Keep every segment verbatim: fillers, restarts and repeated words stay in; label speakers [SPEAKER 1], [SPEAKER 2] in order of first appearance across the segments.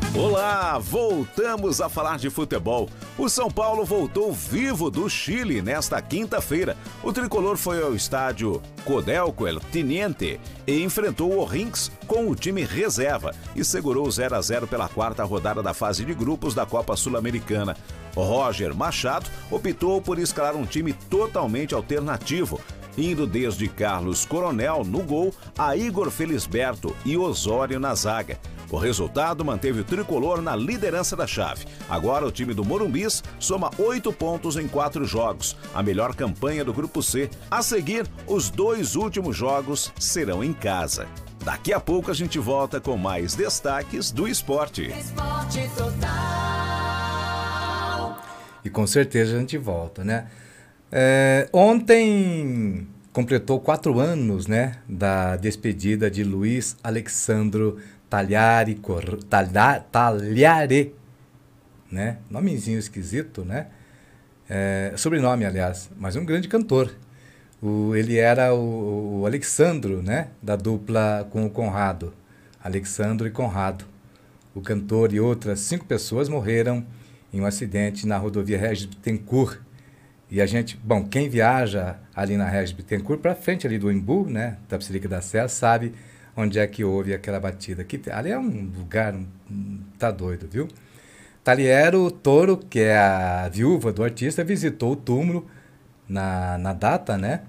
[SPEAKER 1] Olá, voltamos a falar de futebol. O São Paulo voltou vivo do Chile nesta quinta-feira. O tricolor foi ao estádio Codelco El Teniente e enfrentou o O'Higgins com o time reserva e segurou zero a zero pela quarta rodada da fase de grupos da Copa Sul-Americana. Roger Machado optou por escalar um time totalmente alternativo, indo desde Carlos Coronel no gol a Igor Felisberto e Osório na zaga. O resultado manteve o tricolor na liderança da chave. Agora o time do Morumbis soma oito pontos em quatro jogos, a melhor campanha do Grupo C. A seguir, os dois últimos jogos serão em casa. Daqui a pouco a gente volta com mais destaques do esporte.
[SPEAKER 2] Esporte Total.
[SPEAKER 3] E com certeza a gente volta, né? É, ontem completou quatro anos, né, da despedida de Luiz Alexandro Tagliari, Cor... Talha... Tagliari, né? Nomezinho esquisito, né? É, sobrenome, aliás, mas um grande cantor. O, ele era o, o Alexandro, né? Da dupla com o Conrado. Alexandro e Conrado. O cantor e outras cinco pessoas morreram em um acidente na rodovia Regis Bittencourt. E a gente, bom, quem viaja ali na Regis Bittencourt, para frente ali do Embu, né? Da Psirica da Serra, sabe onde é que houve aquela batida. Que, ali é um lugar, um, tá doido, viu? Taliero Toro, que é a viúva do artista, visitou o túmulo na, na data, né?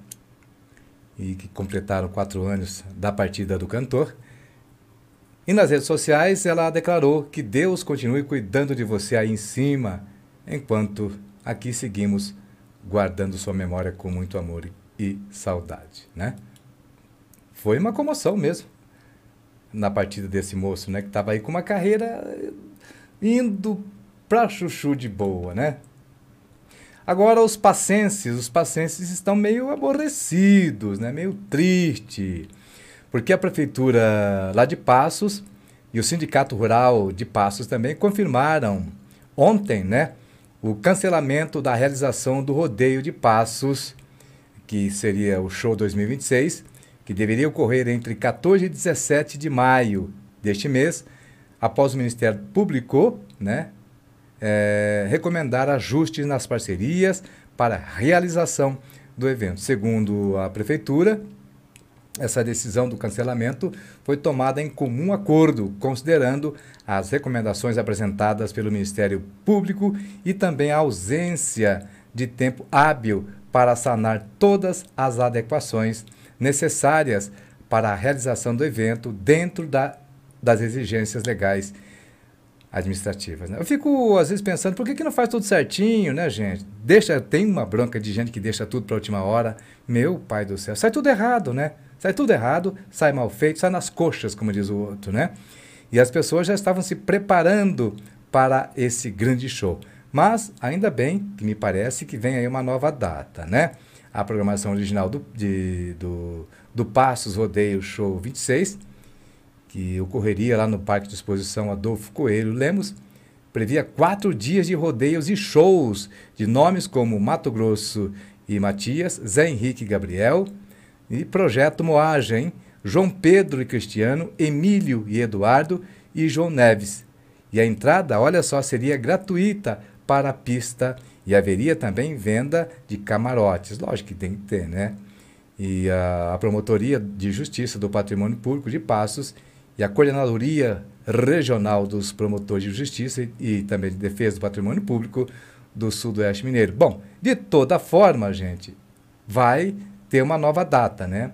[SPEAKER 3] E que completaram quatro anos da partida do cantor. E nas redes sociais ela declarou que Deus continue cuidando de você aí em cima, enquanto aqui seguimos guardando sua memória com muito amor e saudade, né? Foi uma comoção mesmo na partida desse moço, né? Que estava aí com uma carreira indo pra chuchu de boa, né? Agora os passenses, os passenses estão meio aborrecidos, né? Meio triste, porque a prefeitura lá de Passos e o Sindicato Rural de Passos também confirmaram ontem, né? O cancelamento da realização do rodeio de Passos, que seria o Show dois mil e vinte e seis, que deveria ocorrer entre quatorze e dezessete de maio deste mês, após o Ministério Público, né, é, recomendar ajustes nas parcerias para a realização do evento. Segundo a Prefeitura, essa decisão do cancelamento foi tomada em comum acordo, considerando as recomendações apresentadas pelo Ministério Público e também a ausência de tempo hábil para sanar todas as adequações necessárias para a realização do evento dentro da, das exigências legais administrativas, né? Eu fico, às vezes, pensando, por que, que não faz tudo certinho, né, gente? Deixa, tem uma bronca de gente que deixa tudo para a última hora. Meu pai do céu, sai tudo errado, né? Sai tudo errado, sai mal feito, sai nas coxas, como diz o outro, né? E as pessoas já estavam se preparando para esse grande show. Mas, ainda bem, que me parece que vem aí uma nova data, né? A programação original do, de, do, do Passos Rodeio Show vinte e seis, que ocorreria lá no Parque de Exposição Adolfo Coelho Lemos, previa quatro dias de rodeios e shows de nomes como Mato Grosso e Matias, Zé Henrique e Gabriel, e Projeto Moagem, João Pedro e Cristiano, Emílio e Eduardo e João Neves. E a entrada, olha só, seria gratuita para a pista e haveria também venda de camarotes. Lógico que tem que ter, né? E a, a Promotoria de Justiça do Patrimônio Público de Passos e a Coordenadoria Regional dos Promotores de Justiça e, e também de Defesa do Patrimônio Público do Sudoeste Mineiro. Bom, de toda forma, gente, vai ter uma nova data, né?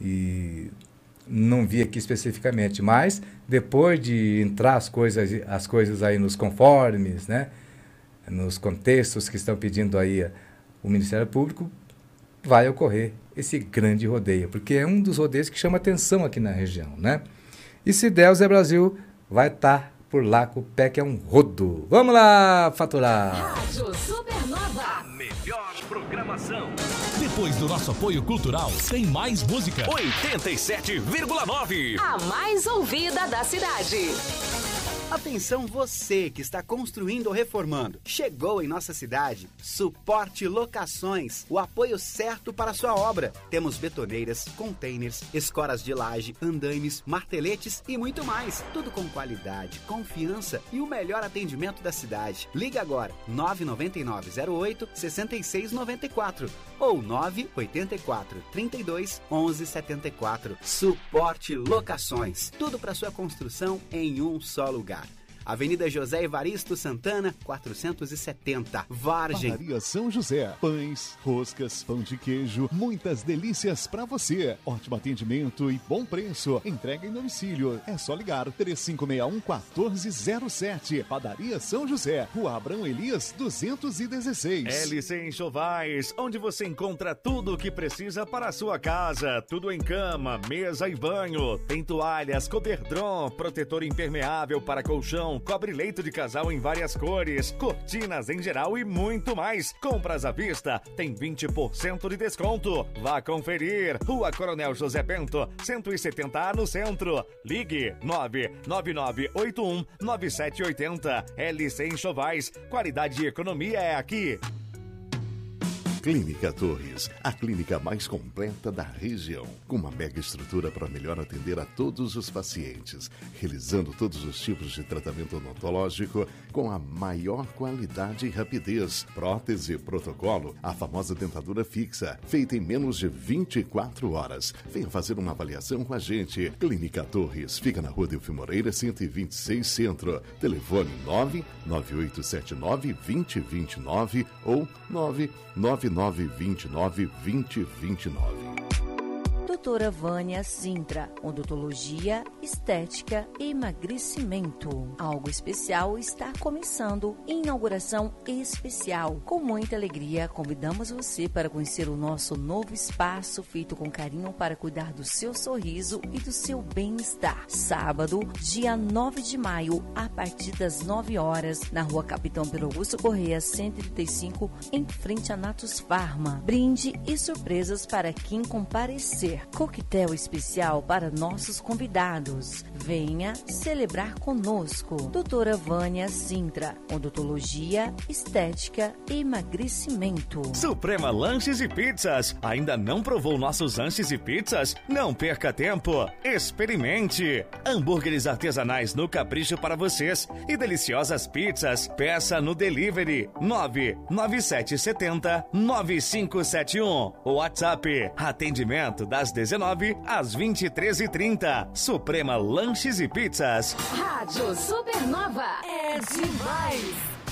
[SPEAKER 3] E não vi aqui especificamente, mas depois de entrar as coisas, as coisas aí nos conformes, né? Nos contextos que estão pedindo aí o Ministério Público, vai ocorrer esse grande rodeio, porque é um dos rodeios que chama atenção aqui na região, né? E se der, o Zé Brasil vai estar por lá com o pé que é um rodo. Vamos lá faturar!
[SPEAKER 2] Rádio Supernova.
[SPEAKER 4] A melhor programação. Depois do nosso apoio cultural, tem mais música. oitenta e sete vírgula nove.
[SPEAKER 2] A mais ouvida da cidade.
[SPEAKER 5] Atenção você que está construindo ou reformando. Chegou em nossa cidade Suporte Locações, o apoio certo para a sua obra. Temos betoneiras, containers, escoras de laje, andaimes, marteletes e muito mais. Tudo com qualidade, confiança e o melhor atendimento da cidade. Liga agora nove nove nove zero oito seis seis nove quatro ou nove oito quatro, trinta e dois, onze setenta e quatro. Suporte Locações. Tudo para sua construção em um só lugar. Avenida José Evaristo Santana, quatrocentos e setenta, Vargem.
[SPEAKER 6] Padaria São José. Pães, roscas, pão de queijo, muitas delícias para você. Ótimo atendimento e bom preço. Entrega em domicílio. É só ligar três cinco seis um, um quatro zero sete. Padaria São José, Rua Abrão Elias, duzentos e dezesseis.
[SPEAKER 7] L C Enxovais, onde você encontra tudo o que precisa para a sua casa. Tudo em cama, mesa e banho. Tem toalhas, coberdron, protetor impermeável para colchão, cobre-leito de casal em várias cores, cortinas em geral e muito mais. Compras à vista, tem vinte por cento de desconto. Vá conferir. Rua Coronel José Bento, cento e setenta A no centro. Ligue nove nove nove oito um nove sete oito zero. L C Enxovais, qualidade e economia é aqui.
[SPEAKER 8] Clínica Torres, a clínica mais completa da região, com uma mega estrutura para melhor atender a todos os pacientes, realizando todos os tipos de tratamento odontológico com a maior qualidade e rapidez. Prótese protocolo, a famosa dentadura fixa, feita em menos de vinte e quatro horas. Venha fazer uma avaliação com a gente. Clínica Torres, fica na Rua Delfim Moreira, cento e vinte e seis Centro. Telefone nove nove oito sete nove, dois zero dois nove ou nove nove nove dois nove, dois zero dois nove.
[SPEAKER 9] Doutora Vânia Sintra, odontologia, estética e emagrecimento. Algo especial está começando. Inauguração especial. Com muita alegria, convidamos você para conhecer o nosso novo espaço feito com carinho para cuidar do seu sorriso e do seu bem-estar. Sábado, dia nove de maio, a partir das nove horas, na Rua Capitão Pedro Augusto Correia, cento e trinta e cinco, em frente a Natus Pharma. Brinde e surpresas para quem comparecer. Coquetel especial para nossos convidados. Venha celebrar conosco. Doutora Vânia Sintra, odontologia, estética e emagrecimento.
[SPEAKER 7] Suprema Lanches e Pizzas. Ainda não provou nossos lanches e pizzas? Não perca tempo. Experimente. Hambúrgueres artesanais no capricho para vocês e deliciosas pizzas. Peça no delivery nove nove sete sete zero, nove cinco sete um. WhatsApp. Atendimento das dezenove às vinte e três e trinta. Suprema Lanches e Pizzas.
[SPEAKER 2] Rádio Supernova é demais.